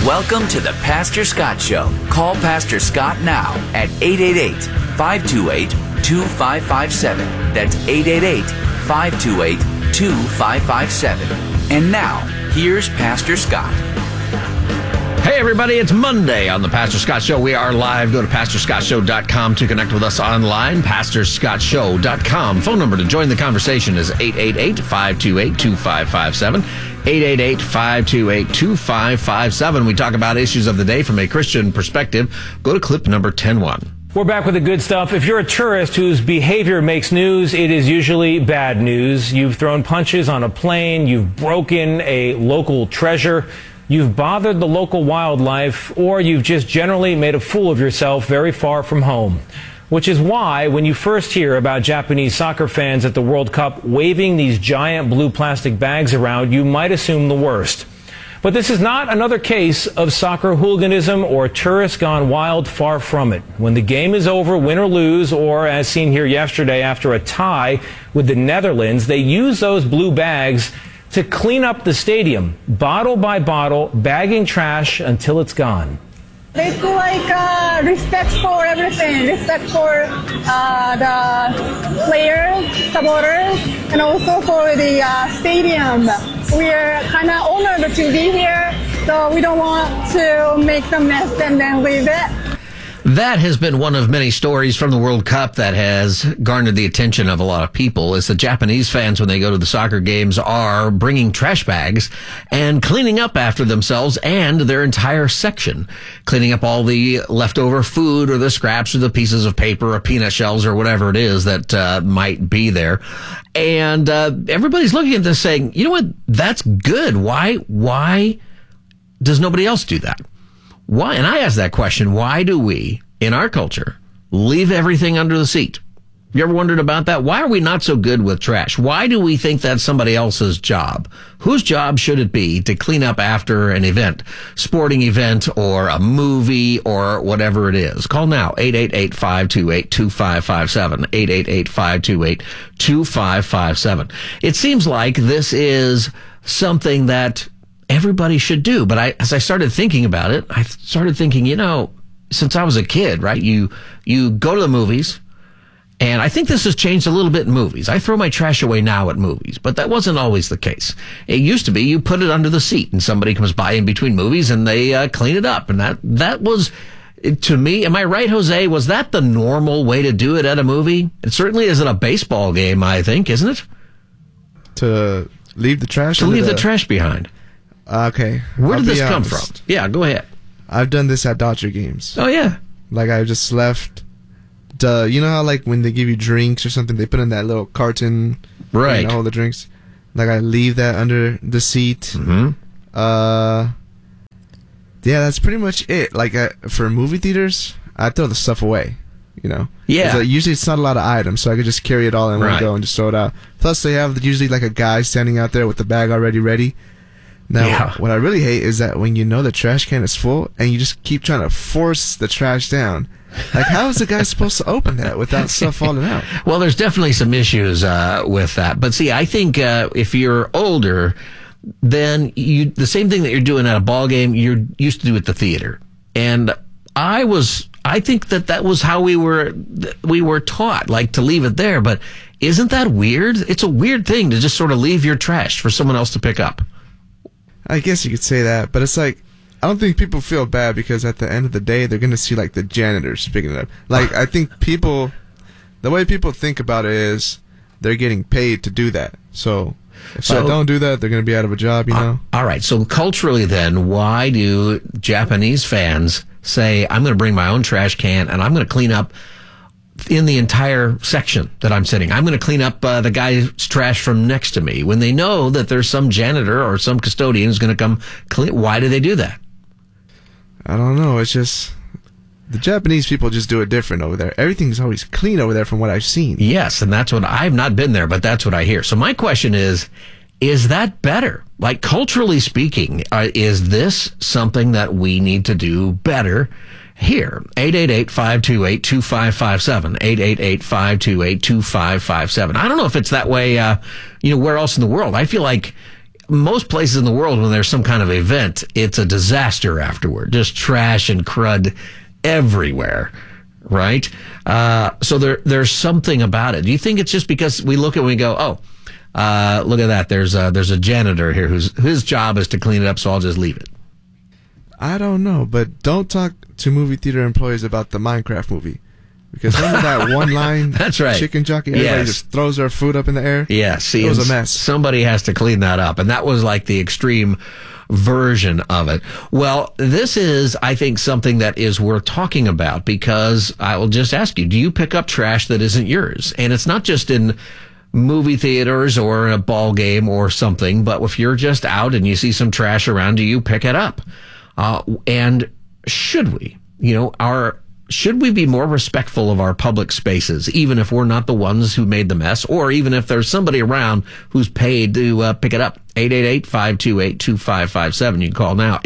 Welcome to the Pastor Scott Show. Call Pastor Scott now at 888-528-2557. That's 888-528-2557. And now, here's Pastor Scott. Hey, everybody, it's Monday on the Pastor Scott Show. We are live. Go to PastorScottShow.com to connect with us online. PastorScottShow.com. Phone number to join the conversation is 888-528-2557. 888-528-2557. We talk about issues of the day from a Christian perspective. Go to clip number 10-1. We're back with the good stuff. If you're a tourist whose behavior makes news, it is usually bad news. You've thrown punches on a plane, you've broken a local treasure, you've bothered the local wildlife, or you've just generally made a fool of yourself very far from home. Which is why, when you first hear about Japanese soccer fans at the World Cup waving these giant blue plastic bags around, you might assume the worst. But this is not another case of soccer hooliganism or tourists gone wild, far from it. When the game is over, win or lose, or as seen here yesterday after a tie with the Netherlands, they use those blue bags to clean up the stadium, bottle by bottle, bagging trash until it's gone. It's like respect for everything, respect for the players, supporters, and also for the stadium. We're kind of honored to be here, so we don't want to make the mess and then leave it. That has been one of many stories from the World Cup that has garnered the attention of a lot of people, is the Japanese fans, when they go to the soccer games, are bringing trash bags and cleaning up after themselves and their entire section, cleaning up all the leftover food or the scraps or the pieces of paper or peanut shells or whatever it is that might be there. And everybody's looking at this saying, you know what, that's good. Why does nobody else do that? Why? And I ask that question, why do we, in our culture, leave everything under the seat? You ever wondered about that? Why are we not so good with trash? Why do we think that's somebody else's job? Whose job should it be to clean up after an event, sporting event or a movie or whatever it is? Call now, 888-528-2557, 888-528-2557. It seems like this is something that everybody should do. But as I started thinking about it, I started thinking, since I was a kid, right? You go to the movies, and I think this has changed a little bit in movies. I throw my trash away now at movies, but that wasn't always the case. It used to be you put it under the seat, and somebody comes by in between movies, and they clean it up. And that was, to me, am I right, Jose? Was that the normal way to do it at a movie? It certainly isn't a baseball game, I think, isn't it? To leave the trash? To leave the trash behind. Okay. Where did this come from? Yeah, go ahead. I've done this at Dodger games. Oh, yeah. Like, I just left. You know how, like, when they give you drinks or something, they put in that little carton. Right. All the drinks. Like, I leave that under the seat. Mm-hmm. Yeah, that's pretty much it. Like, for movie theaters, I throw the stuff away. Yeah. Usually it's not a lot of items, so I could just carry it all in one go and just throw it out. Plus, they have usually, like, a guy standing out there with the bag already ready. Now, what I really hate is that when the trash can is full and you just keep trying to force the trash down. Like, how is the guy supposed to open that without stuff falling out? Well, there's definitely some issues with that. But see, I think if you're older, then the same thing that you're doing at a ball game, you're used to do at the theater. And I think that was how we were taught, like, to leave it there. But isn't that weird? It's a weird thing to just sort of leave your trash for someone else to pick up. I guess you could say that, but it's like, I don't think people feel bad because at the end of the day, they're going to see, like, the janitors picking it up. Like, I think the way people think about it is they're getting paid to do that. So if I don't do that, they're going to be out of a job, All right. So culturally then, why do Japanese fans say, I'm going to bring my own trash can and I'm going to clean up in the entire section that I'm sitting? I'm going to clean up the guy's trash from next to me, when they know that there's some janitor or some custodian who's going to come clean. Why do they do that? I don't know. It's just the Japanese people just do it different over there. Everything's always clean over there from what I've seen. Yes, and that's what I've not been there, but that's what I hear. So my question is that better? Like, culturally speaking, is this something that we need to do better here? 888-528-2557. 888-528-2557. I don't know if it's that way, where else in the world. I feel like most places in the world, when there's some kind of event, it's a disaster afterward. Just trash and crud everywhere, right? So there's something about it. Do you think it's just because we look at it and we go, look at that. There's a janitor here his job is to clean it up, so I'll just leave it. I don't know, but don't talk to movie theater employees about the Minecraft movie. Because remember that one line? That's right. Chicken jockey, everybody just throws their food up in the air? Yeah, see, it was a mess. Somebody has to clean that up. And that was like the extreme version of it. Well, this is, I think, something that is worth talking about, because I will just ask you, do you pick up trash that isn't yours? And it's not just in movie theaters or a ball game or something, but if you're just out and you see some trash around, do you pick it up? And should we? Should we be more respectful of our public spaces, even if we're not the ones who made the mess, or even if there's somebody around who's paid to pick it up? 888-528-2557. You can call now,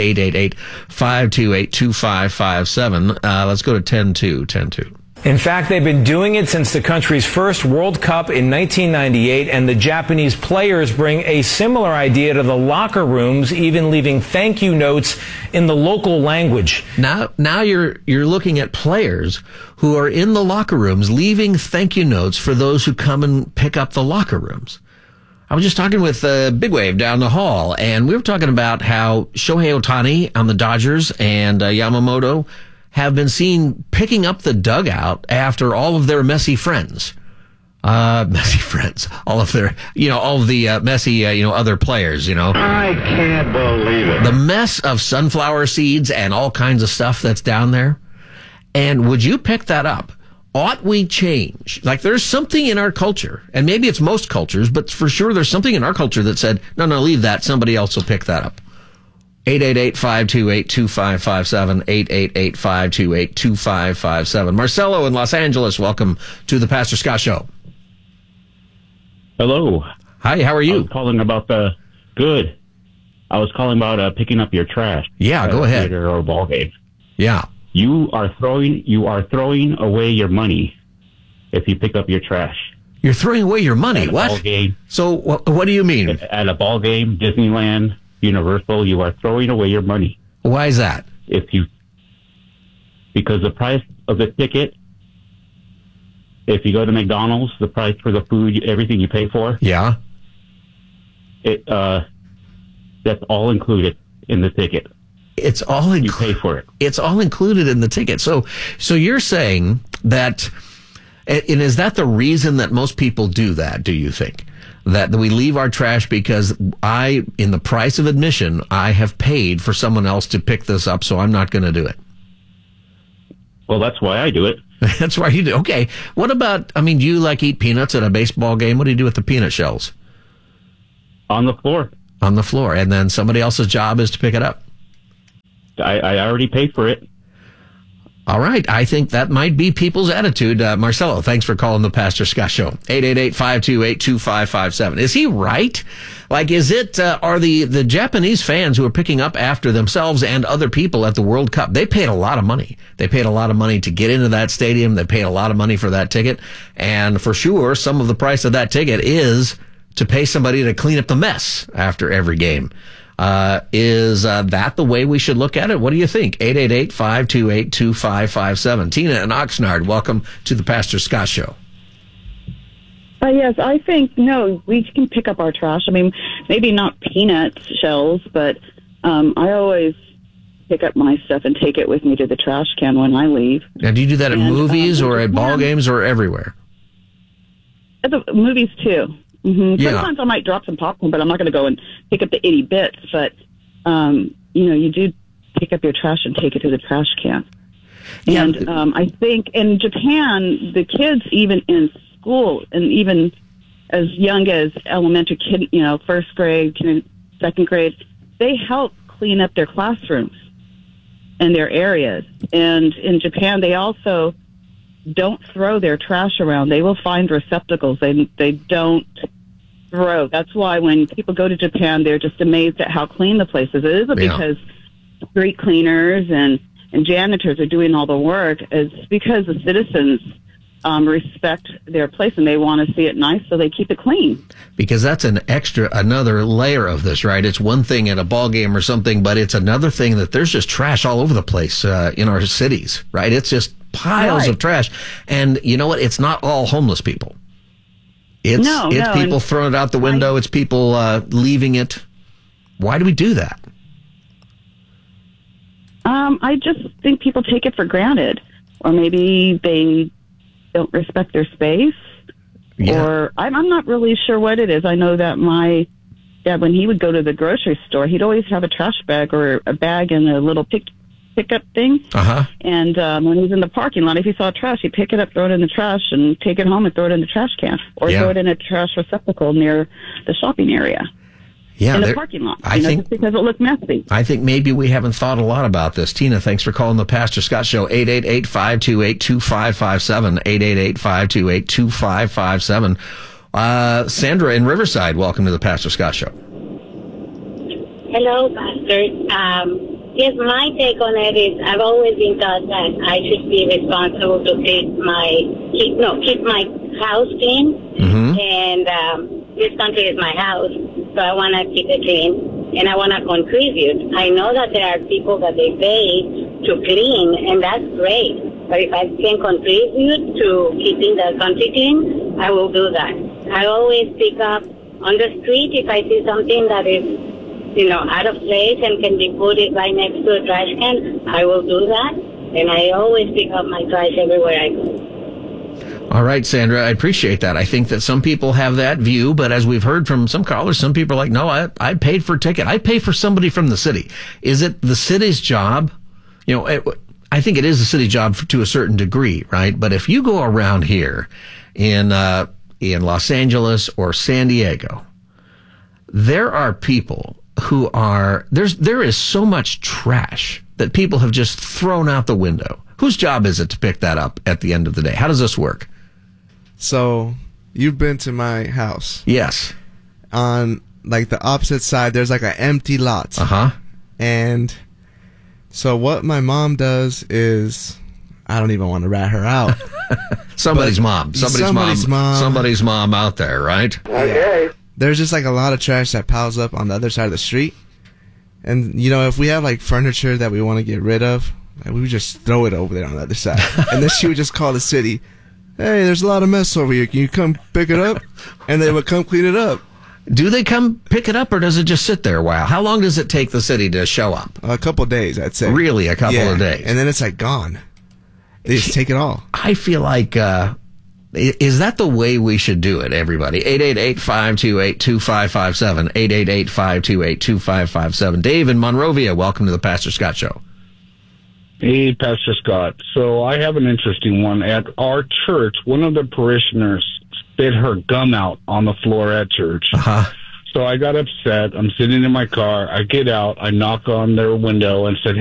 888-528-2557. Let's go to 102. In fact, they've been doing it since the country's first World Cup in 1998, and the Japanese players bring a similar idea to the locker rooms, even leaving thank you notes in the local language. Now you're looking at players who are in the locker rooms leaving thank you notes for those who come and pick up the locker rooms. I was just talking with Big Wave down the hall, and we were talking about how Shohei Ohtani on the Dodgers and Yamamoto have been seen picking up the dugout after all of their messy friends. All of their, all of the messy, other players, I can't believe it. The mess of sunflower seeds and all kinds of stuff that's down there. And would you pick that up? Ought we change? Like, there's something in our culture, and maybe it's most cultures, but for sure there's something in our culture that said, no, leave that. Somebody else will pick that up. 888-528-2557, 888-528-2557. Marcelo in Los Angeles, welcome to the Pastor Scott Show. Hello. Hi, how are you? I was calling about picking up your trash. Yeah, go ahead. Theater or ball game. Yeah. You are throwing away your money if you pick up your trash. You're throwing away your money? What? Ball game. So what do you mean? At a ball game, Disneyland, Universal, you are throwing away your money. Why is that? Because the price of the ticket, if you go to McDonald's, the price for the food, everything you pay for. Yeah. That's all included in the ticket. It's all you pay for it. It's all included in the ticket. So you're saying that, and is that the reason that most people do that, do you think? That we leave our trash because in the price of admission, I have paid for someone else to pick this up, so I'm not going to do it. Well, that's why I do it. That's why you do. Okay. What about, do you eat peanuts at a baseball game? What do you do with the peanut shells? On the floor. On the floor. And then somebody else's job is to pick it up. I already paid for it. All right. I think that might be people's attitude. Marcelo, thanks for calling the Pastor Scott Show. 888-528-2557. Is he right? Is it, are the Japanese fans who are picking up after themselves and other people at the World Cup, they paid a lot of money. They paid a lot of money to get into that stadium. They paid a lot of money for that ticket. And for sure, some of the price of that ticket is to pay somebody to clean up the mess after every game. Is that the way we should look at it? What do you think? 888-528-2557. Tina in Oxnard, welcome to the Pastor Scott Show. Yes, I think, no, we can pick up our trash. Maybe not peanut shells, but I always pick up my stuff and take it with me to the trash can when I leave. Now, do you do that at movies or at ball games or everywhere? At the movies, too. Mm-hmm. Yeah. Sometimes I might drop some popcorn, but I'm not going to go and pick up the itty bits. But, you do pick up your trash and take it to the trash can. Yeah. And I think in Japan, the kids, even in school, and even as young as elementary kid, first grade, second grade, they help clean up their classrooms and their areas. And in Japan, they also don't throw their trash around. They will find receptacles. They don't throw. That's why when people go to Japan, they're just amazed at how clean the place is. It isn't because street cleaners and janitors are doing all the work. It's because the citizens respect their place and they want to see it nice, so they keep it clean. Because that's another layer of this, right? It's one thing at a ball game or something, but it's another thing that there's just trash all over the place in our cities, right? It's just piles of trash. And you know what? It's not all homeless people. It's people throwing it out the window. It's people leaving it. Why do we do that? I just think people take it for granted, or maybe they don't respect their space, or I'm not really sure what it is. I know that my dad, when he would go to the grocery store, he'd always have a trash bag or a bag and a little pickup thing. And when he was in the parking lot, if he saw trash, he'd pick it up, throw it in the trash, and take it home and throw it in the trash can, or throw it in a trash receptacle near the shopping area. In the parking lot, just because it looked messy. I think maybe we haven't thought a lot about this. Tina, thanks for calling the Pastor Scott Show, 888-528-2557, 888-528-2557. Sandra in Riverside, welcome to the Pastor Scott Show. Hello, Pastor. Yes, my take on it is I've always been taught that I should be responsible to keep my house clean, and this country is my house. So I want to keep it clean, and I want to contribute. I know that there are people that they pay to clean, and that's great. But if I can contribute to keeping the country clean, I will do that. I always pick up on the street if I see something that is, out of place and can be put right next to a trash can, I will do that. And I always pick up my trash everywhere I go. All right, Sandra, I appreciate that. I think that some people have that view, but as we've heard from some callers, some people are like, no, I paid for a ticket. I pay for somebody from the city. Is it the city's job? I think it is the city's job to a certain degree, right? But if you go around here in Los Angeles or San Diego, there are people who there is so much trash that people have just thrown out the window. Whose job is it to pick that up at the end of the day? How does this work? So, you've been to my house. Yes. On, the opposite side, there's, an empty lot. And so what my mom does is, I don't even want to rat her out. Somebody's mom out there, right? Okay. There's just, a lot of trash that piles up on the other side of the street. And, if we have, furniture that we want to get rid of, we would just throw it over there on the other side. And then she would just call the city. Hey, there's a lot of mess over here. Can you come pick it up? And they would come clean it up. Do they come pick it up, or does it just sit there a while? How long does it take the city to show up? A couple of days, I'd say. Really, a couple of days? And then it's gone. They just take it all. I feel like, is that the way we should do it, everybody? 888-528-2557, 888-528-2557. Dave in Monrovia, welcome to the Pastor Scott Show. Hey, Pastor Scott. So I have an interesting one. At our church, one of the parishioners spit her gum out on the floor at church. So I got upset. I'm sitting in my car. I get out. I knock on their window and said,